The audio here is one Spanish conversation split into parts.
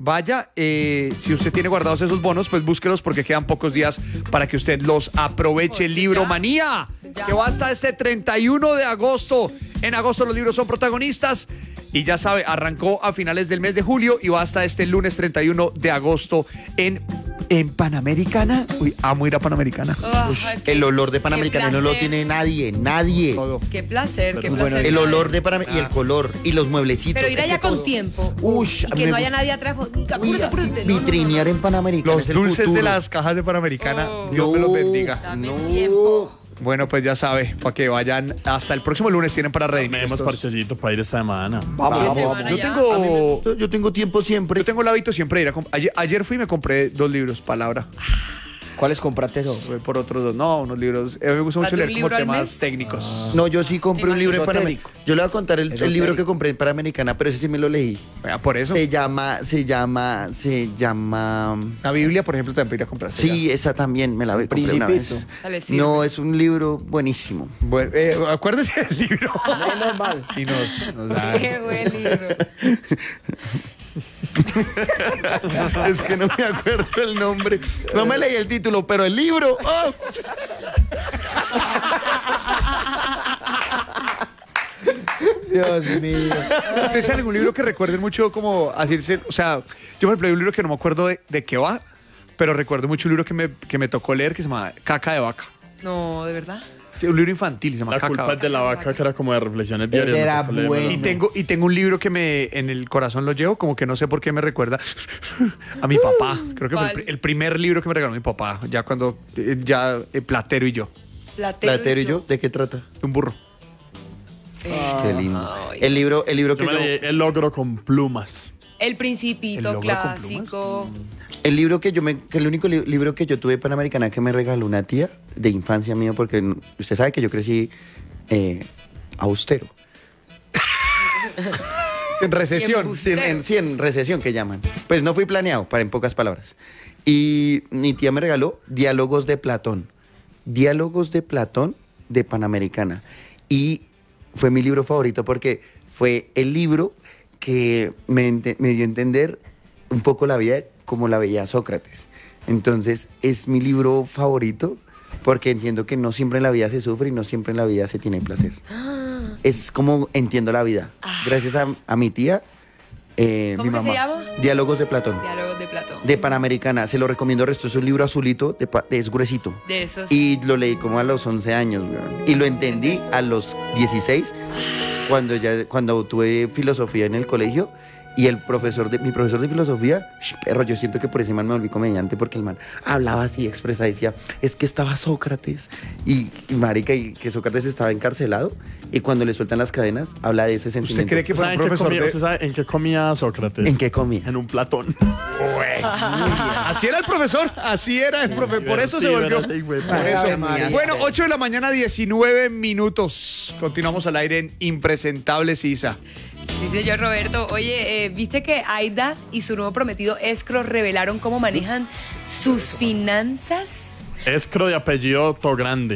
vaya, si usted tiene guardados esos bonos, pues búsquelos porque quedan pocos días para que usted los aproveche. Libro Manía, que va hasta este 31 de agosto. En agosto los libros son protagonistas. Y ya sabe, arrancó a finales del mes de julio y va hasta este lunes 31 de agosto en Panamericana. Uy, amo ir a Panamericana. El olor de Panamericana no lo tiene nadie. Todo. Qué placer, qué Bueno, placer. el olor de Panamericana y el color y los mueblecitos. Pero ir allá con tiempo. Ush, Y a mí que me no haya gusta. nadie atrás. Apúrate. Vitrinear en Panamericana. Los es el dulces futuro. de las cajas de Panamericana, Oh. Dios me los bendiga. Dame tiempo. Bueno, pues ya sabe, para que vayan hasta el próximo lunes tienen para redimir Tenemos estos. parchecito para ir esta semana. Vamos. semana Yo ya. tengo, Yo tengo tiempo siempre. yo tengo el hábito siempre de ir a ayer fui y me compré 2 libros, palabra. ¿Cuáles compraste eso? Fue por otros 2, no, unos libros. Me gusta mucho ¿Más de leer un como libro al temas mes? técnicos. No, yo sí compré un libro en Panamericana. Esotérico. Yo le voy a contar el libro Esotérico. que compré en Panamericana, pero ese sí me lo leí. Vea, por eso. Se llama. La Biblia, por ejemplo, también podría comprarse. Sí, esa también me la compré una vez. Principito. Sale, sirve. No, es un libro buenísimo. Bueno, acuérdese del libro. No es normal. Y nos da. Qué buen libro. Es que no me acuerdo el nombre. No me leí el título, pero el libro. ¡Oh! Dios mío. ¿Ustedes tienen algún libro que recuerden mucho como así? O sea, yo por ejemplo hay un libro que no me acuerdo de qué va, pero recuerdo mucho un libro que me tocó leer que se llama Caca de Vaca. No, ¿de verdad? Sí, un libro infantil, se llama La Caca de culpa Vaca. es de la vaca, que era como de reflexiones diarias. Ese era me tocó leerlo. bueno. Y tengo un libro que en el corazón lo llevo, como que no sé por qué me recuerda a mi papá. Creo que fue ¿Cuál? el primer libro que me regaló mi papá, ya cuando, Platero y yo, Platero y yo, ¿de qué trata? un burro. Qué lindo. Ay. El libro que Yo yo, me leí El logro con plumas. El Principito ¿El logro con clásico. el libro que el único libro que yo tuve Panamericana que me regaló una tía de infancia mía, porque usted sabe que yo crecí austero. En recesión. Embustero. Sí, en recesión que llaman. Pues no fui planeado, para en pocas palabras. Y mi tía me regaló Diálogos de Platón. Diálogos de Platón de Panamericana. Y fue mi libro favorito porque fue el libro que me dio a entender un poco la vida como la veía Sócrates. Entonces es mi libro favorito porque entiendo que no siempre en la vida se sufre y no siempre en la vida se tiene placer. Es como entiendo la vida. Gracias a mi tía, ¿Cómo mi que se mamá. llama? Diálogos de Platón. Diálogos de Platón. De Panamericana. Se lo recomiendo. Resto es un libro azulito, es gruesito. De esos. Y lo leí como a los 11 años, weón. Y lo entendí a los 16, cuando tuve filosofía en el colegio. Y mi profesor de filosofía, perro, yo siento que por ese man me volví comediante porque el man hablaba así, expresa, decía, es que estaba Sócrates y marica, y que Sócrates estaba encarcelado y cuando le sueltan las cadenas, habla de ese sentimiento. cree que fue ¿Saben un profesor ¿Usted sabe en qué comía Sócrates? ¿En qué comía? En un platón. Así era el profesor, así era el profesor, por eso se volvió. Divertido, sí, güey. Por eso. Ave María. Bueno, 8 de la mañana, 19 minutos. Continuamos al aire en Impresentables, Isa. Sí, señor Roberto. Oye, ¿viste que Aida y su nuevo prometido Escro revelaron cómo manejan sus finanzas? Escro de apellido Togrande.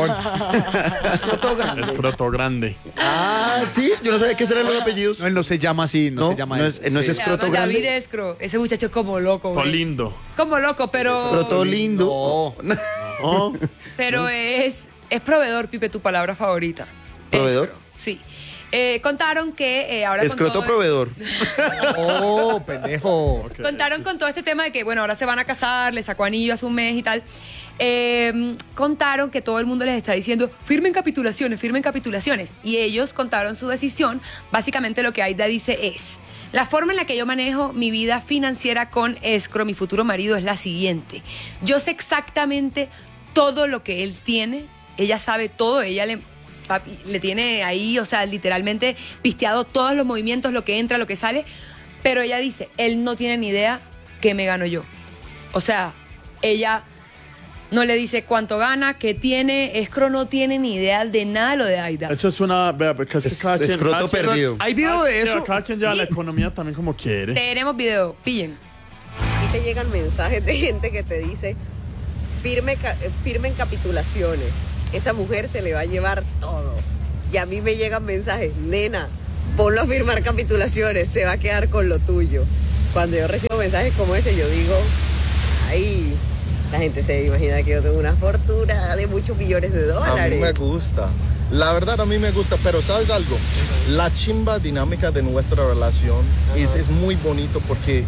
Escroto grande. Ah, sí, yo no sabía qué eran los apellidos. No, él no se llama así, no se llama no eso. es, no es Sí. escroto Se llama David grande. Escro. Ese muchacho es como loco, güey. Colindo. Como loco, pero... Escroto lindo. Oh, Pero es proveedor, Pipe, tu palabra favorita. ¿Proveedor? Escro, sí. Contaron que ahora Escroto con todo, proveedor. Oh, pendejo. contaron con todo este tema de que, bueno, ahora se van a casar, le sacó anillo hace un mes y tal. Contaron que todo el mundo les está diciendo, firmen capitulaciones. Y ellos contaron su decisión. Básicamente lo que Aida dice es, la forma en la que yo manejo mi vida financiera con Escro, mi futuro marido, es la siguiente. Yo sé exactamente todo lo que él tiene. Ella sabe todo, ella le tiene ahí, o sea, literalmente pisteado todos los movimientos, lo que entra, lo que sale. Pero ella dice, él no tiene ni idea qué me gano yo. O sea, ella no le dice cuánto gana, qué tiene. Escro no tiene ni idea de nada de lo de Aida. eso es una... Vea, porque es que Escroto perdido. ¿Hay video de eso? Cada quien lleva la economía también como quiere. Tenemos video, pillen. Y te llegan mensajes de gente que te dice, firmen capitulaciones. Esa mujer se le va a llevar todo. Y a mí me llegan mensajes, nena, ponlo a firmar capitulaciones, se va a quedar con lo tuyo. cuando yo recibo mensajes como ese, yo digo, ay, la gente se imagina que yo tengo una fortuna de muchos millones de A mí dólares. me gusta. La verdad a mí me gusta, pero ¿sabes algo? La chimba dinámica de nuestra relación es muy bonito porque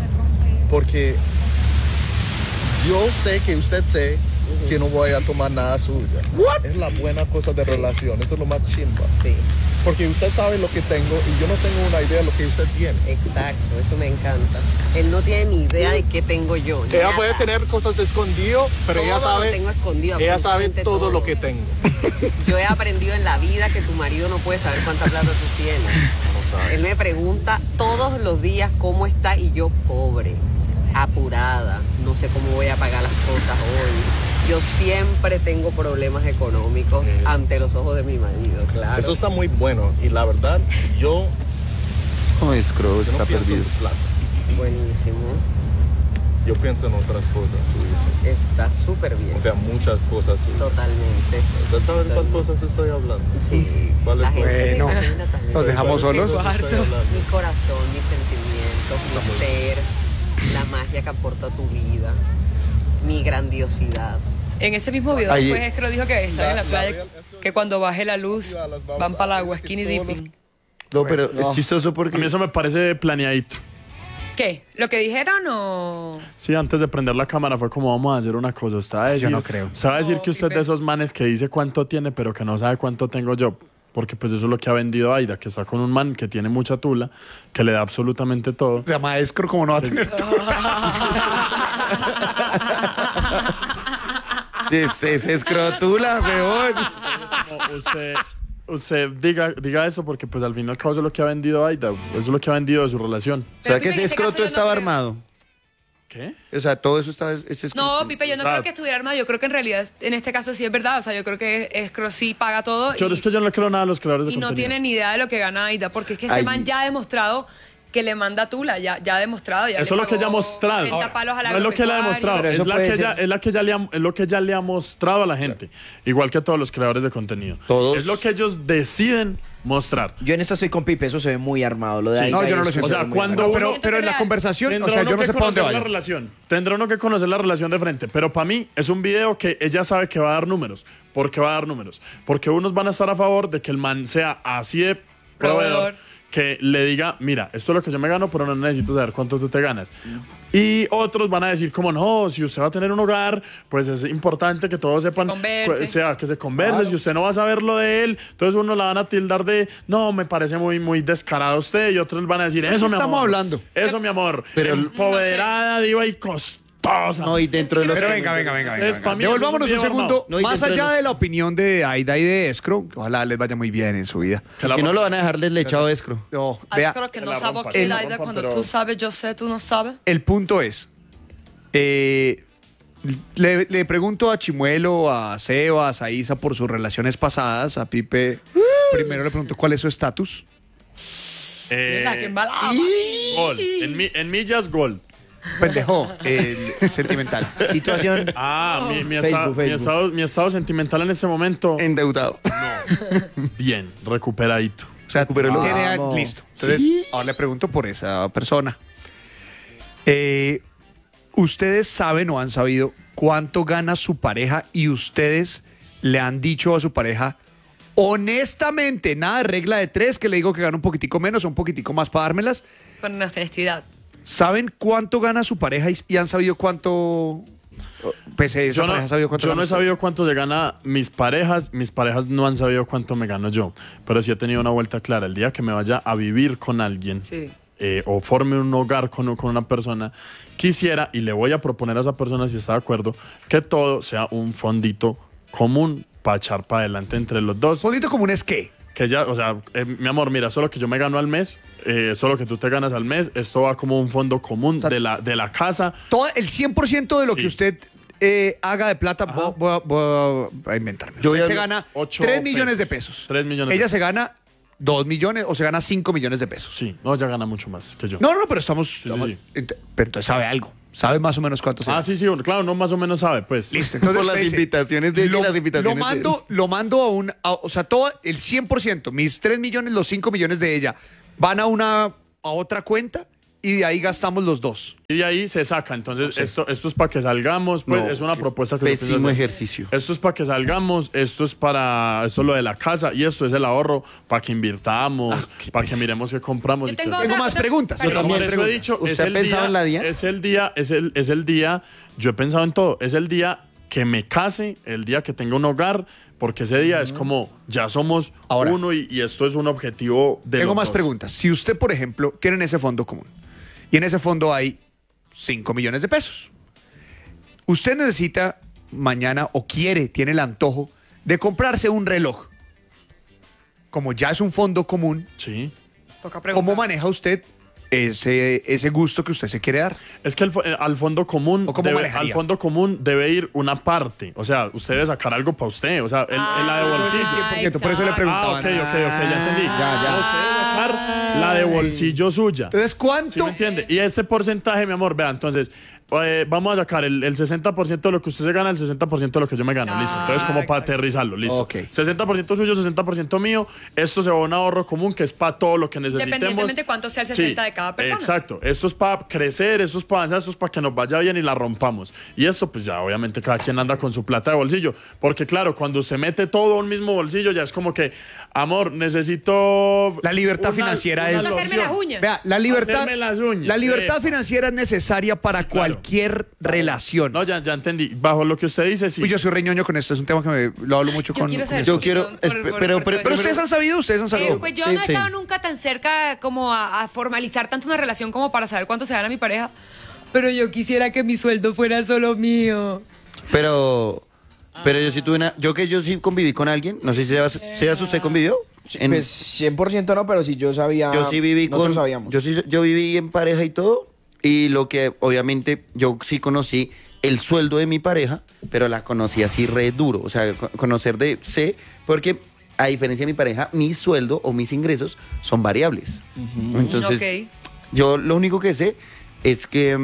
yo sé que usted sé que no voy a tomar nada suya. Es la buena cosa de relación, eso es lo más chimba. Sí, Porque usted sabe lo que tengo y yo no tengo una idea de lo que usted tiene. exacto, eso me encanta. Él no tiene ni idea de qué tengo yo. Ella nada. puede tener cosas escondido, pero ella Todo lo sabe, tengo escondido, ella sabe absolutamente todo lo todo. que tengo. Yo he aprendido en la vida que tu marido no puede saber cuánta plata tú tienes. No sabe. Él me pregunta todos los días cómo está y yo pobre, apurada, no sé cómo voy a pagar las cosas hoy. Yo siempre tengo problemas económicos ante los ojos de mi marido, claro. Eso está muy bueno y la verdad yo, No, Escro yo no está pienso perdido. en plata. Buenísimo. Yo pienso en otras cosas suyas. Está súper bien. O sea, muchas cosas suyas. Totalmente. ¿Usted sabe de cuántas cosas estoy hablando? Sí. ¿Cuál La es? gente se Bueno, imagina también. los dejamos solos. ¿Cuál es? Estoy hablando. Mi corazón, mis sentimientos, mi ser, la magia que aporta a tu vida, mi grandiosidad. En ese mismo video Ahí- después Escro dijo que están en la playa, real es que cuando baje la luz van para el agua, skinny dipping. No, pero No. es chistoso A mí porque eso me parece planeadito. ¿Qué? ¿Lo que dijeron o...? Sí, antes de prender la cámara fue como vamos a hacer una cosa. Usted va a decir, no creo. usted va a decir No, que usted es de Pipe. esos manes que dice cuánto tiene, pero que no sabe cuánto tengo yo. Porque pues eso es lo que ha vendido Aida, que está con un man que tiene mucha tula, que le da absolutamente todo. Se llama Escro, como no va a tener. se escrotula, weón. No, usted diga eso porque pues al fin y al cabo eso es lo que ha vendido Aida. Eso es lo que ha vendido de su relación. O sea, Pero, que Pipe, ese en ese caso escroto yo no estaba creo. armado. ¿Qué? O sea, todo eso estaba... Ese escroto. No, Pipe, yo no O sea, creo que estuviera armado. Yo creo que en realidad, en este caso sí es verdad. O sea, yo creo que Escro sí paga todo. Yo es que yo no le creo nada a los creadores de Y no contenido. tiene ni idea de lo que gana Aida, porque es que ese Ay. man ya ha demostrado que le manda tula, ya ha demostrado. Ya Eso le es lo que ella ha pagó mostrado. 30 palos a la No es lo que él ha demostrado, Pero es, eso la puede que ser- ella, es la que ella le ha, es lo que ella le ha mostrado a la gente. Igual que a todos los creadores de contenido. Todos. Es lo que ellos deciden mostrar. Yo en esta estoy con Pipe, eso se ve muy armado. Lo de Sí. ahí No, yo no lo es- siento. O sea, muy cuando armado. Pero, Siento pero que en la real. conversación, Tendrá o sea, uno yo no que sé para dónde conocer la vaya. relación. Tendrá uno que conocer la relación de frente. Pero para mí es un video que ella sabe que va a dar números. ¿Por qué va a dar números? Porque unos van a estar a favor de que el man sea así de proveedor. Proveedor. Que le diga, mira, esto es lo que yo me gano, pero no necesito saber cuánto tú te ganas. Y otros van a decir, como no, si usted va a tener un hogar, pues es importante que todos sepan, converse. pues, sea, que se converse, si usted no va a saber lo de él, entonces uno la van a tildar de, no, me parece muy, muy descarado usted, y otros van a decir, eso, mi amor. estamos hablando? Eso, mi amor. Pero- Empoderada, diva y costosa. No, y dentro de los... Pero venga. Es pa' mí eso es Devolvámonos un un video segundo. armado. No, y Más dentro de allá los- de la opinión de Aida y de Escro, que ojalá les vaya muy bien en su vida. Que la Si no lo rompa. van a dejar deslechado escro. No, vea, Creo que que no la sabe rompa, qué que la Aida rompa, cuando pero- tú sabes, yo sé, tú no sabes. el punto es, le pregunto a Chimuelo, a Sebas, a Isa por sus relaciones pasadas, a Pipe, primero le pregunto cuál es su estatus. Mira, qué mala. Gol. En millas, gol. Pendejo, el sentimental. Situación. Mi estado sentimental en este momento, Endeudado. bien, recuperadito. O sea, Recuperó tiene Vamos. listo. Entonces, ahora le pregunto por esa persona. ¿Ustedes saben o han sabido cuánto gana su pareja y ustedes le han dicho a su pareja, honestamente, nada de regla de tres, que le digo que gana un poquitico menos o un poquitico más para dármelas? Con nuestra honestidad. ¿Saben cuánto gana su pareja y han sabido cuánto... Pues esa Yo no, pareja ha sabido cuánto yo gana no he usted? sabido cuánto le gana mis parejas no han sabido cuánto me gano yo, pero sí he tenido una vuelta clara. El día que me vaya a vivir con alguien Sí. o forme un hogar con una persona, quisiera, y le voy a proponer a esa persona, si está de acuerdo, que todo sea un fondito común para echar para adelante entre los dos. Fondito común es qué. Que ya, o sea, mi amor, mira, solo que yo me gano al mes, solo que tú te ganas al mes, esto va como un fondo común sea, de la casa. Todo, el 100% de lo Sí. que usted haga de plata, voy a inventarme. Yo Usted voy a- se gana 8 3 millones de pesos. pesos. 3 millones de Ella pesos. se gana 2 millones o se gana 5 millones de pesos. Sí, no, ya gana mucho más que yo. No, pero estamos... sí, estamos- sí. Pero entonces sabe algo. Sabe más o menos cuánto se Ah, gana. sí, sí, claro, no más o menos sabe, pues. Listo. Entonces Por las usted dice, invitaciones de ella y las invitaciones de él. lo mando a un... o sea, todo el 100%, mis 3 millones, los 5 millones de ella, van a otra cuenta y de ahí gastamos los dos. Y de ahí se saca. Entonces, esto es para que salgamos. Pues No, es una qué propuesta que yo pienso pésimo hacer. ejercicio. Esto es para que salgamos, esto es lo de la casa y esto es el ahorro para que invirtamos, para que miremos qué compramos. Yo y qué tengo hacemos. Tengo más preguntas. Pero Yo Como también les he dicho, ¿Usted ha pensado en la DIA? Es el día, yo he pensado en todo, es el día que me case, el día que tenga un hogar, porque ese día es como, ya somos Ahora. uno y esto es un objetivo de Tengo los más dos. preguntas. Si usted, por ejemplo, tiene ese fondo común y en ese fondo hay 5 millones de pesos, usted necesita mañana o tiene el antojo de comprarse un reloj. Como ya es un fondo común, Sí. Toca preguntar. ¿cómo maneja usted ese gusto que usted se quiere dar? Es que al fondo común ¿O cómo manejaría? al fondo común debe ir una parte. O sea, usted debe sacar algo para usted. O sea, la de bolsillo. Por eso le preguntaba. Ok, ya entendí. Ya. Usted debe sacar la de bolsillo suya. Entonces, ¿Sí ¿cuánto? me entiende? Y ese porcentaje, mi amor, vea, entonces, vamos a sacar el 60% de lo que usted se gana, el 60% de lo que yo me gano, listo. Entonces, como para exacto. aterrizarlo, listo. Ok. 60% suyo, 60% mío, esto se va a un ahorro común que es para todo lo que necesitemos. Independientemente de cuánto sea el 60 de cada persona. Exacto, esto es para crecer, esto es para avanzar, esto es para que nos vaya bien y la rompamos. Y esto, pues ya, obviamente, cada quien anda con su plata de bolsillo. Porque, claro, cuando se mete todo en un mismo bolsillo, ya es como que, amor, necesito. La libertad financiera es- Hacerme las uñas. Vea, la libertad, Hacerme las uñas, la libertad sí. financiera es necesaria para claro. cualquier relación. No, ya entendí. Bajo lo que usted dice, sí. Uy, yo soy reñoño con esto, es un tema que lo hablo mucho Yo con... quiero con saber esto. Yo quiero- por todo pero esto. Pero ustedes han sabido. Pues yo Sí, no he sí. estado nunca tan cerca como a formalizar tanto una relación como para saber cuánto se gana mi pareja. Pero yo quisiera que mi sueldo fuera solo mío. Pero yo sí tuve yo sí conviví con alguien, no sé si Sebas, ¿usted convivió? Pues 100% no, pero si yo sabía. Yo sí viví nosotros con, sabíamos. yo viví en pareja y todo, y lo que obviamente yo sí conocí el sueldo de mi pareja, pero la conocí así re duro, o sea, conocer de sé, porque a diferencia de mi pareja, mi sueldo o mis ingresos son variables. Entonces, Ok. yo lo único que sé es que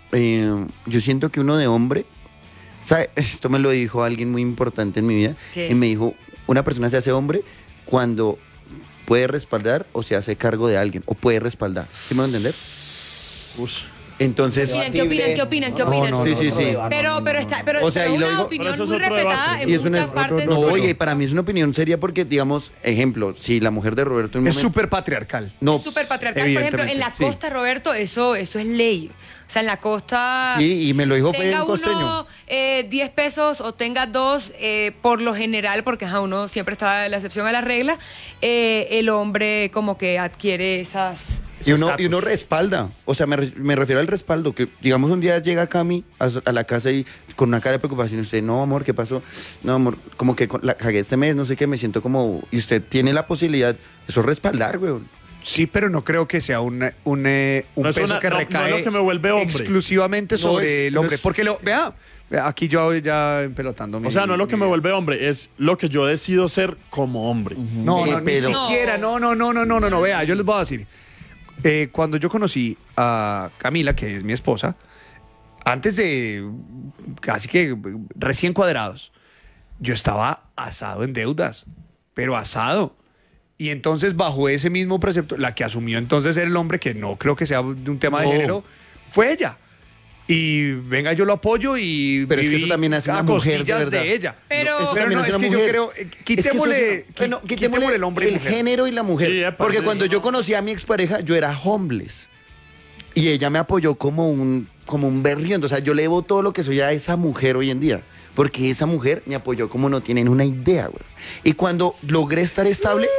yo siento que uno de hombre, ¿sabe? Esto me lo dijo alguien muy importante en mi vida, ¿Qué? y me dijo, una persona se hace hombre cuando puede respaldar o se hace cargo de alguien, o puede respaldar. ¿Sí me van a entender? Ush. Entonces, ¿Qué opinan? sí, sí, sí. Pero O sea, es y lo una digo- opinión Pero eso es muy otro respetada debate. en y es muchas una, partes. no, oye, para mí es una opinión seria porque, digamos, ejemplo, si la mujer de Roberto en un Es momento- súper patriarcal. no, Es súper patriarcal. Por ejemplo, en la evidentemente, sí. costa, Roberto, eso es ley. O sea, en la costa. Sí, y me lo dijo fue tenga un costeño. uno 10 pesos o tenga 2, por lo general, porque uno siempre está la excepción a la regla, el hombre como que adquiere esas. Y uno respalda, o sea, me refiero al respaldo, que digamos un día llega Cami a la casa y con una cara de preocupación, usted, no amor, ¿qué pasó? No amor, como que la cagué este mes, no sé qué, me siento como, y usted tiene la posibilidad, eso es respaldar, weón. Sí, pero no creo que sea un es peso que no es recae lo que me vuelve hombre. exclusivamente sobre es- el hombre. no es- Porque vea, aquí yo ya empelotando. O sea, no es lo que me vuelve hombre, es lo que yo decido ser como hombre. No, pero- ni siquiera, no, vea, yo les voy a decir. Cuando yo conocí a Camila, que es mi esposa, antes de casi que recién cuadrados, yo estaba asado en deudas, pero asado. Y entonces, bajo ese mismo precepto, la que asumió entonces ser el hombre, que no creo que sea de un tema de No. género, fue ella. Y venga, yo lo apoyo y Pero es que viví eso también hace una a mujer de costillas verdad. de ella. Pero- Eso Pero también no, hace es una que yo mujer. creo, Es que eso quitémosle, es una- quitémosle el hombre y el mujer. género y la mujer. Sí, epa, porque sí. cuando yo conocí a mi expareja, yo era homeless. Y ella me apoyó como un berrión. O sea, yo le debo todo lo que soy a esa mujer hoy en día. Porque esa mujer me apoyó como no tienen una idea, güey. Y cuando logré estar estable,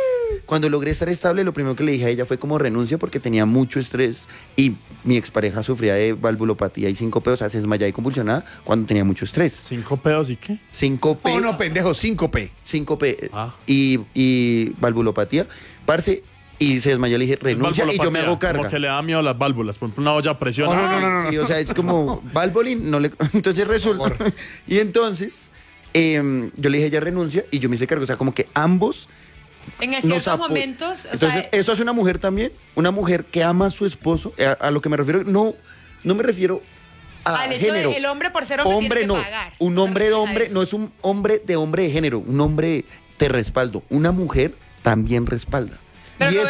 lo primero que le dije a ella fue como renuncia porque tenía mucho estrés. Y mi expareja sufría de valvulopatía y síncope, o sea, se desmayaba y convulsionaba cuando tenía mucho estrés. 5 pedos y qué. Síncope. Oh, no, pendejo, síncope. Síncope Ah. y valvulopatía. Parce, y se desmayó, le dije, renuncia y yo me hago carga. Como que le da miedo a las válvulas. Por ejemplo, una olla a presión. Oh, no. Sí, o sea, es como Valvolin, no le... Entonces resulta... Y entonces, yo le dije, ella renuncia y yo me hice cargo. O sea, como que ambos... En nos ciertos apo- momentos. O Entonces, sea, eso hace una mujer también. Una mujer que ama a su esposo. A lo que me refiero, no me refiero a al hecho género. de el hombre por ser hombre, tiene no. que pagar. Un hombre de ¿Te refieres a hombre eso? no es un hombre de género. Un hombre te respaldo. Una mujer también respalda. Pero, y Roberto,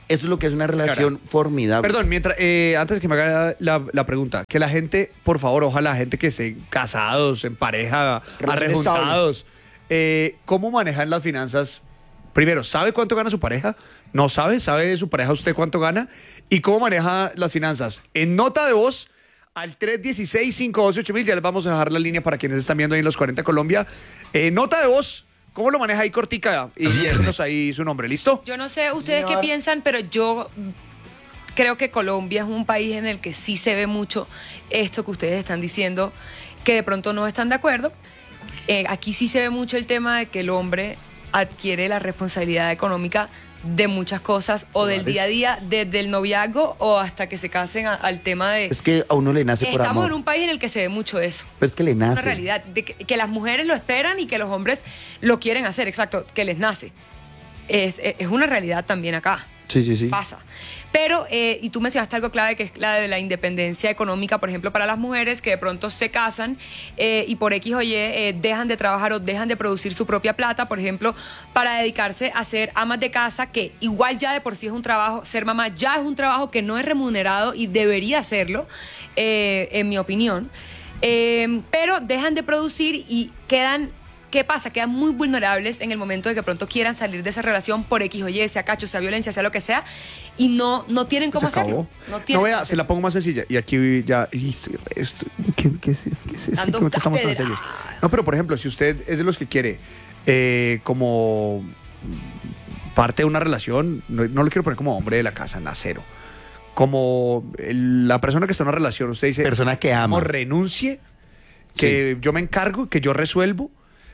Eso es lo que es una relación formidable. Perdón, mientras, antes que me haga la pregunta, que la gente, por favor, ojalá la gente que esté casados, en pareja, arrejuntados, ¿cómo manejan las finanzas? Primero, ¿sabe cuánto gana su pareja? ¿No sabe? ¿Sabe su pareja usted cuánto gana? ¿Y cómo maneja las finanzas? En nota de voz al 316-512-8000, ya les vamos a dejar la línea para quienes están viendo ahí en los 40 Colombia. Nota de voz, ¿cómo lo maneja ahí cortica? Y déjenos ahí su nombre, ¿listo? Yo no sé ustedes qué piensan, pero yo creo que Colombia es un país en el que sí se ve mucho esto que ustedes están diciendo, que de pronto no están de acuerdo. Aquí sí se ve mucho el tema de que el hombre adquiere la responsabilidad económica de muchas cosas o del día a día, desde el noviazgo o hasta que se casen al tema de... Es que a uno le nace por amor. Estamos en un país en el que se ve mucho eso. Pero es que le Es una nace. realidad, de que las mujeres lo esperan y que los hombres lo quieren hacer, exacto, que les nace. Es una realidad también acá. Sí. Pasa. Pero, y tú mencionaste algo clave, que es la de la independencia económica, por ejemplo, para las mujeres que de pronto se casan y por X o Y dejan de trabajar o dejan de producir su propia plata, por ejemplo, para dedicarse a ser amas de casa, que igual ya de por sí es un trabajo, ser mamá ya es un trabajo que no es remunerado y debería serlo, en mi opinión. Pero dejan de producir y quedan... ¿Qué pasa? Quedan muy vulnerables en el momento de que pronto quieran salir de esa relación por X o Y, sea cacho, sea violencia, sea lo que sea, y no tienen cómo hacerlo. No, tienen vea, cómo se la pongo más sencilla. Y aquí ya... ¿Qué es Dando ¿Cómo estamos tan cátedra. serios? No, pero por ejemplo, si usted es de los que quiere como parte de una relación, no lo quiero poner como hombre de la casa, cero. Como la persona que está en una relación, usted dice... Persona que ama. Como renuncie, que yo me encargo, que yo resuelvo.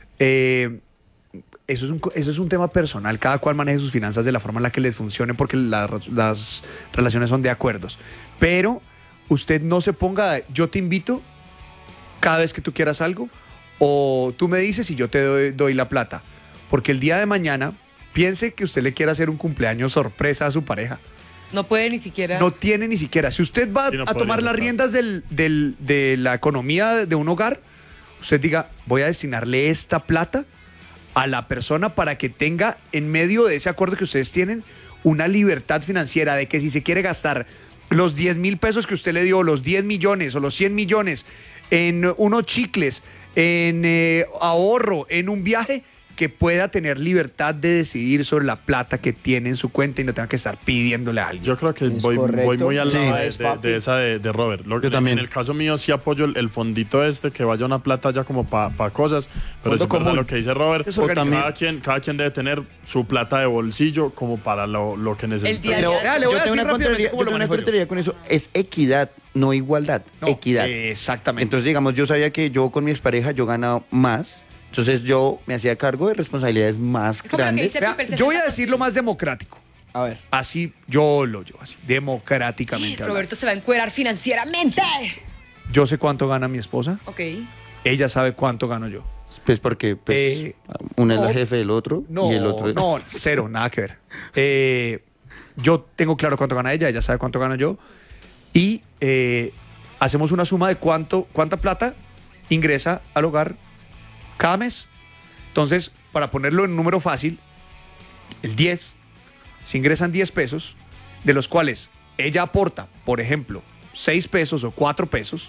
Eso es un tema personal. Cada cual maneje sus finanzas de la forma en la que les funcione, porque las relaciones son de acuerdos. Pero usted no se ponga, yo te invito cada vez que tú quieras algo, o tú me dices y yo te doy la plata. Porque el día de mañana, piense que usted le quiere hacer un cumpleaños sorpresa a su pareja. No puede ni siquiera... No tiene ni siquiera. Si usted va Sí, no a tomar podría las estar. riendas de la economía de un hogar, usted diga, voy a destinarle esta plata a la persona para que tenga, en medio de ese acuerdo que ustedes tienen, una libertad financiera de que si se quiere gastar los 10,000 pesos que usted le dio, los 10 millones o los 100 millones en unos chicles, en ahorro, en un viaje, que pueda tener libertad de decidir sobre la plata que tiene en su cuenta y no tenga que estar pidiéndole a alguien. Yo creo que Es voy correcto. muy al Sí. lado Es papi. de esa de Robert. Yo también. En el caso mío sí apoyo el fondito que vaya una plata ya como para cosas, pero Fondo es verdad común. lo que dice Robert. Es organizado. Cada quien debe tener su plata de bolsillo como para lo que necesita. día a Pero día. Vea, le voy yo a tengo decir una rápidamente contrariedad, cómo lo manejo yo. contrariedad con eso. Es equidad, no igualdad. No, equidad. Exactamente. Entonces, digamos, yo sabía que yo con mi expareja yo ganaba más. Entonces yo me hacía cargo de responsabilidades más Es como lo que grandes. dice Vea, Pipe, el yo voy a 60%. decir lo más democrático. A ver. Así yo lo llevo, así, democráticamente. hablando. Roberto se va a encuerar financieramente. Yo sé cuánto gana mi esposa, Ok. ella sabe cuánto gano yo. Pues porque uno es no. la jefe del otro No, y el otro... no, cero, nada que ver. Yo tengo claro cuánto gana ella sabe cuánto gano yo. Y hacemos una suma de cuánta plata ingresa al hogar cada mes. Entonces, para ponerlo en un número fácil, el 10, si ingresan 10 pesos, de los cuales ella aporta, por ejemplo, 6 pesos o 4 pesos,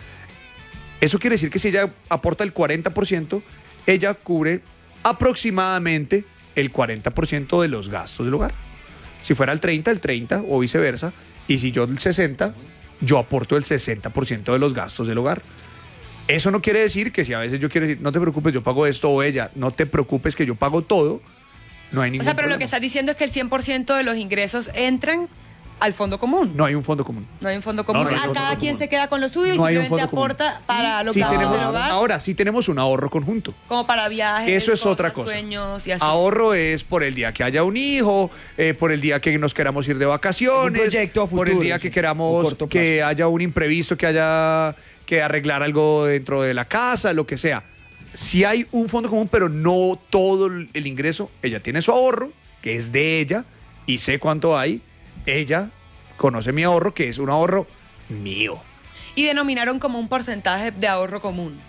eso quiere decir que si ella aporta el 40%, ella cubre aproximadamente el 40% de los gastos del hogar. Si fuera el 30 o viceversa. Y si yo el 60, yo aporto el 60% de los gastos del hogar. Eso no quiere decir que si a veces yo quiero decir, no te preocupes, yo pago esto, o ella, no te preocupes que yo pago todo, no hay O ningún sea, pero lo problema. que estás diciendo es que el 100% de los ingresos entran al fondo común. No hay un fondo común. No hay un fondo común. No, no hay A un cada fondo quien común. se queda con lo suyo y No hay un simplemente fondo común. aporta para los Sí gastos tenemos, del hogar. ahora sí tenemos un ahorro conjunto. Como para viajes, Eso es cosas, otra cosa. sueños y así. Ahorro es por el día que haya un hijo, por el día que nos queramos ir de vacaciones, Un proyecto a por el futuro, día sí, que a queramos corto que haya un imprevisto, que haya que arreglar algo dentro de la casa, lo que sea. Sí hay un fondo común, pero no todo el ingreso. Ella tiene su ahorro, que es de ella, y sé cuánto hay. Ella conoce mi ahorro, que es un ahorro mío. Y denominaron como un porcentaje de ahorro común.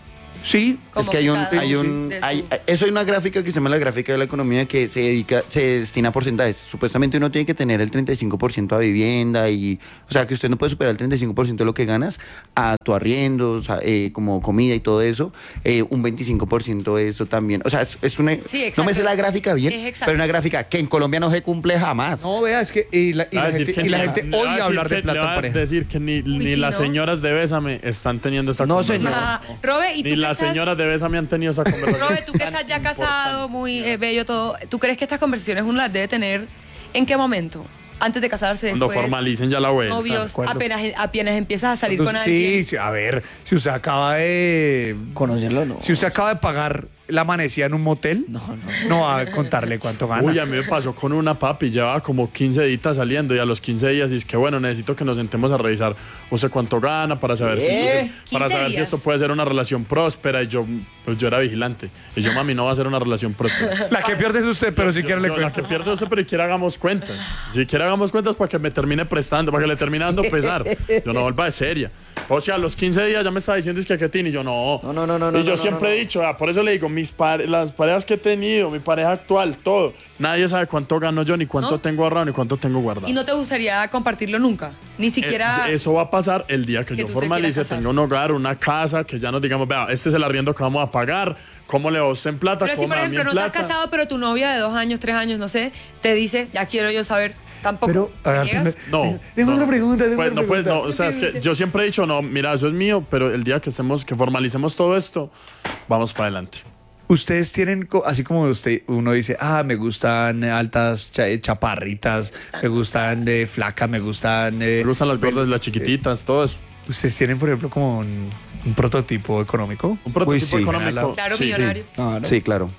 Sí, Como Es que hay un, cada hay uno un, de su- eso hay una gráfica que se llama la gráfica de la economía que se destina a porcentajes. Supuestamente uno tiene que tener el 35% a vivienda y, o sea, que usted no puede superar el 35% de lo que ganas a tu arriendo, o sea, como comida y todo eso, un 25% de eso también. O sea, es una, Sí, exacto. no me sé la gráfica bien, Es exacto. pero una gráfica que en Colombia no se cumple jamás. No, vea, es que y la Le va a decir gente, que y la ni- gente le va a odia decir hablar de que- plata le en va a pareja. decir que ni sí, las ¿no? señoras de Bésame están teniendo esa No, conversación. señor. Ah, Robe, ¿y tú Ni que las estás- señoras de Bésame han tenido esa conversación. Robe, tú que estás ya casado, muy bello todo, ¿tú crees que estas conversaciones uno las debe tener en qué momento? Antes de casarse, Cuando después, formalicen ya la vuelta. novios, ¿Cuándo? apenas empiezas a salir con Entonces, alguien. sí, a ver, si usted acaba de Conocerlo, no. si usted acaba de pagar la amanecida en un motel, no va a contarle cuánto gana. Uy, a mí me pasó con una papi, llevaba como 15 días saliendo y a los 15 días dice que bueno, necesito que nos sentemos a revisar, no sé cuánto gana para saber, ¿Qué? para 15 saber si días. esto puede ser una relación próspera y yo, pues yo era vigilante. Y yo, mami, no va a ser una relación próspera. La que pierde es usted, pero si quiere le La cuento. que pierdo eso, pero si quiere hagamos cuentas. Si quiere hagamos cuentas para que me termine prestando, para que le termine dando pesar. Yo no vuelva de seria. O sea, a los 15 días ya me estaba diciendo es que qué tiene y yo no. No, Y yo no, siempre no, he dicho, por eso le digo, las parejas que he tenido, mi pareja actual, todo. Nadie sabe cuánto gano yo, ni cuánto ¿No? tengo ahorrado, ni cuánto tengo guardado. ¿Y no te gustaría compartirlo nunca? Ni siquiera... Eso va a pasar el día que que yo tú te formalice, quieras casar. tenga un hogar, una casa, que ya nos digamos, vea, este es el arriendo que vamos a pagar, cómo le va a usted en plata, Pero si, cómo por me da a mí ejemplo, en no estás plata. casado, pero tu novia de 2 años, 3 años, no sé, te dice, ya quiero yo saber, tampoco. Pero, ¿Te a ver, niegas? No. Tengo no. otra pregunta, tengo Pues, otra no, pues, pregunta. no, o sea, es que yo siempre he dicho, no, mira, eso es mío, pero el día que formalicemos todo esto, vamos para adelante. Ustedes tienen, así como uno dice, me gustan altas chaparritas, me gustan flacas, me gustan... Me gustan las gordas, las chiquititas, todo eso. ¿Ustedes tienen, por ejemplo, como un prototipo económico? Un prototipo sí. económico. Claro, Sí, sí. millonario. Sí, claro.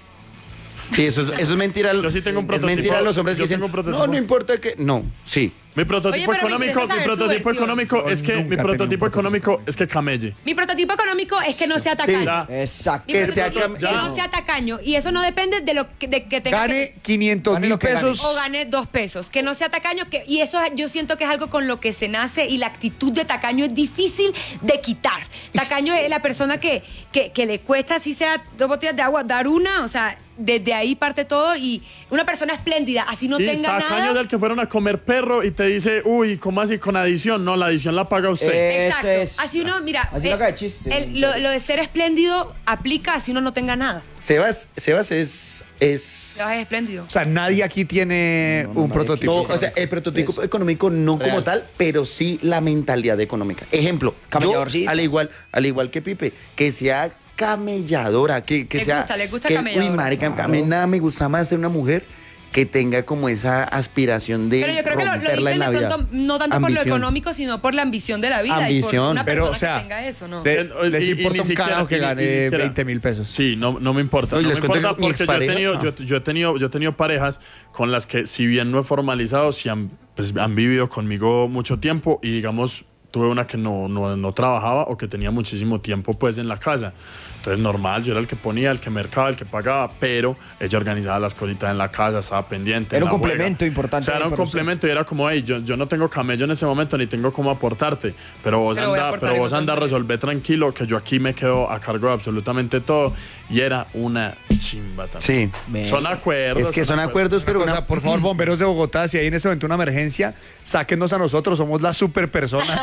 Sí, eso es mentira. Yo sí tengo un Es prototipo. mentira a los hombres que Yo dicen, tengo un prototipo. no importa que... No, sí. Mi prototipo Oye, pero me económico, interesa mi saber su prototipo versión. económico Yo es que nunca mi tengo prototipo un prototipo. económico es que camelle. Mi prototipo económico es que no sea tacaño. Ya. Exacto. Mi Que sea prototipo es que no sea tacaño. Y eso no depende de lo que tenga Gane que... 500 Gane mil lo que gane. pesos. O gane 2 pesos. Que no sea tacaño. Y eso yo siento que es algo con lo que se nace y la actitud de tacaño es difícil de quitar. Tacaño es la persona que le cuesta, así sea 2 botellas de agua, dar una. O sea, desde ahí parte todo. Y una persona espléndida, así no Sí, tenga tacaño nada. del que fueron a comer perro y te dice, uy, ¿cómo así con adición? No, la adición la paga usted. Exacto. Ese es. Así uno, mira, Así lo haga de chiste. lo de ser espléndido aplica así uno no tenga nada. Sebas es Sebas es espléndido. O sea, nadie aquí tiene un prototipo. no, o sea, el prototipo económico no como tal, pero sí la mentalidad económica. Ejemplo, yo, Camelladorcito. al igual que Pipe, que sea camelladora, que Le sea... gusta, le gusta que, camelladora. Uy, marica, a mí nada me gusta más ser una mujer que tenga como esa aspiración de Pero yo creo que lo romperla en dicen la de vida. pronto no tanto por lo Ambición. económico, sino por la ambición de la vida. Y Ambición. por una Pero, persona o sea, que tenga eso, ¿no? Les Y importa ni un siquiera- carajo que y ni gane siquiera- 20.000 pesos. Sí, no me importa. No, y No les me cuento importa que mi porque yo he expareja- tenido, yo he tenido parejas con las que, si bien no he formalizado, sí han vivido conmigo mucho tiempo y digamos, tuve una que no trabajaba o que tenía muchísimo tiempo pues en la casa. Entonces normal, yo era el que ponía, el que mercaba, el que pagaba, pero ella organizaba las cositas en la casa, estaba pendiente. Era en un la complemento juega. importante O sea, era un para usted. complemento y era como, hey, yo no tengo camello en ese momento ni tengo cómo aportarte, pero vos Pero voy a anda, aportar pero en vos otras anda, maneras. resolvé tranquilo que yo aquí me quedo a cargo de absolutamente todo y era una chimba también. Sí. Son acuerdos. Es que son acuerdos, pero O una... sea, por favor, bomberos de Bogotá, si hay en ese momento una emergencia, sáquenos a nosotros, somos las super personas.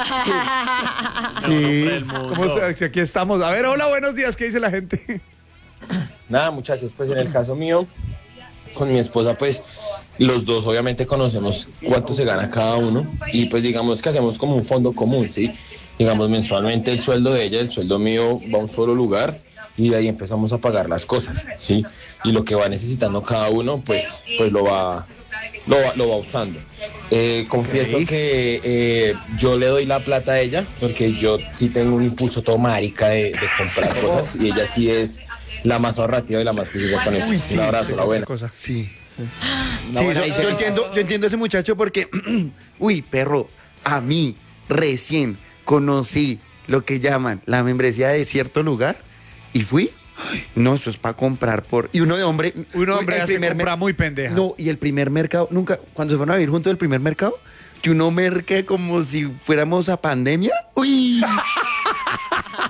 El hombre del mundo. Si aquí estamos. A ver, hola, buenos días, ¿qué dice la gente? Nada, muchachos, pues en el caso mío, con mi esposa, pues los dos obviamente conocemos cuánto se gana cada uno y pues digamos que hacemos como un fondo común, ¿sí? Digamos mensualmente el sueldo de ella, el sueldo mío va a un solo lugar y de ahí empezamos a pagar las cosas, ¿sí? Y lo que va necesitando cada uno, pues lo va usando. Confieso que yo le doy la plata a ella porque yo sí tengo un impulso todo marica de comprar cosas y ella sí es la más ahorrativa y la más juiciosa con eso. Un abrazo, la buena. Cosa. Sí. Una Sí, buena yo entiendo a ese muchacho porque, uy, perro, a mí recién conocí lo que llaman la membresía de cierto lugar y fui. No, eso es para comprar por... Y uno de hombre... hombre el hace primer compra mer- muy pendeja. No, y el primer mercado, nunca, cuando se fueron a vivir juntos el primer mercado, que uno merque como si fuéramos a pandemia. Uy.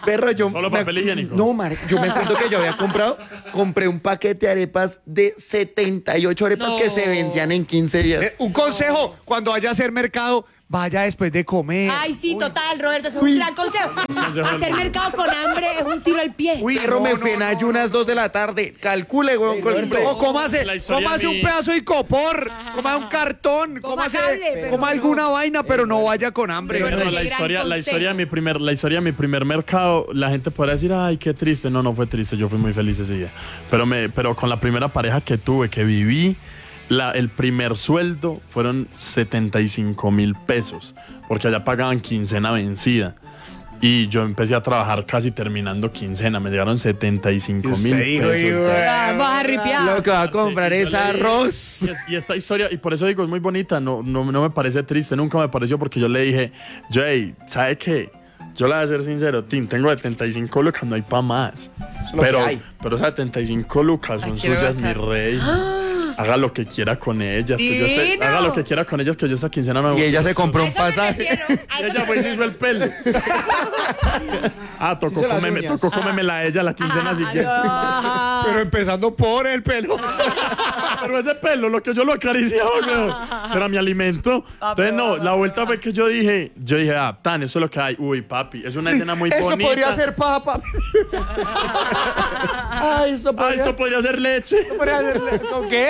Perro, yo... Solo papel higiénico. No, marica, yo me acuerdo que yo había compré un paquete de arepas de 78 arepas No. que se vencían en 15 días. Un consejo, cuando vaya a hacer mercado, vaya después de comer. Ay, sí, total, Roberto, eso es un gran consejo. Hacer mercado con hambre es un tiro al pie. Uy, Perro, no, me no, fui en no. ayunas 2 de la tarde. Calcule, weón. No, cómase La historia un mi- pedazo de copor, coma un cartón, Coma cómase, cable, pero coma no. alguna vaina, pero no vaya con hambre. Pero Bueno, qué la gran historia consejo. de mi primer mercado, la gente podrá decir, ay, qué triste. No, no fue triste, yo fui muy feliz ese día. Pero con la primera pareja que tuve, que viví, el primer sueldo fueron 75,000 pesos, porque allá pagaban quincena vencida. Y yo empecé a trabajar casi terminando quincena, me llegaron 75,000 pesos. Vas a ripiar. Lo que va a comprar Sí, es yo le dije- arroz. Y esta historia, y por eso digo, es muy bonita, no me parece triste, nunca me pareció, porque yo le dije, Jay, ¿sabe qué? Yo le voy a ser sincero, Tim, tengo 75 lucas, no hay pa' más. lo que hay. Pero esas 75 lucas son Las quiero suyas, mi gastar. rey. Haga lo que quiera con ellas. Divino. Haga lo que quiera con ellas, que yo esta quincena no Y ella se compró A un eso me pasaje. refiero, a eso Ella me fue y se refiero. hizo el pelo. Tocó hizo las cómeme, uñas. tocó cómemela a ella la quincena siguiente. Pero empezando por el pelo. Pero ese pelo, lo que yo lo acariciaba, weón, será mi alimento. Entonces, no, la vuelta fue que yo dije, tan, eso es lo que hay. Uy, papi, es una escena muy Eso bonita. podría ser papa. Ay, eso Ah, podría, esto podría ser leche. podría ser. ¿Con qué?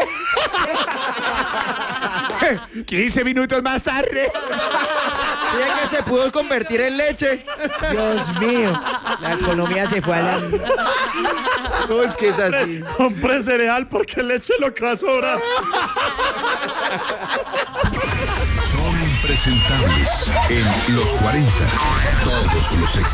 15 minutos más tarde. Mira que se pudo convertir en leche. Dios mío, la economía se fue a la... No, es que es así. Compré cereal porque leche lo que va a sobrar. Son impresentables en los 40. Todos los éxitos.